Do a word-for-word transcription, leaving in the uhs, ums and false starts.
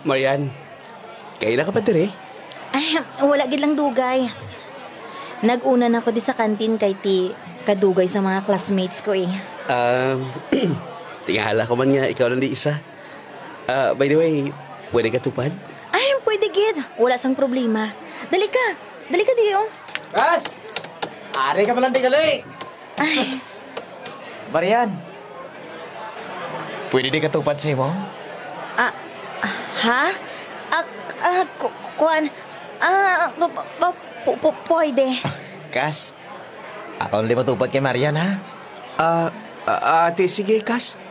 Marian, kayo na ka pa dire? Ay, wala gid lang dugay. Nag-una na ko di sa kantin kay ti kadugay sa mga classmates ko eh. Um, tingala ko man nga, ikaw lang di isa. Ah, by the way, pwede ka tupad? Ay, pwede gid. Wala sang problema. Dali ka. Dali ka di oh. Kas! Ari ka palang di gali! Ay, Marian, pwede di katupad sa imo? ah, ha? Ah, ah, ku- kuan. Ah, p- p- p- p- pwede. Kas, ako hindi matupad kay Marian, ha? Ah, ah, ate, sige, Kas.